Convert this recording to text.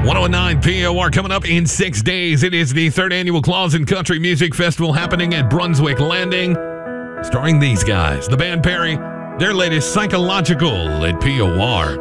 109 POR coming up in 6 days. It is the 3rd annual Claus and Country Music Festival happening at Brunswick Landing. Starring these guys, the band Perry, their latest Psychological at POR.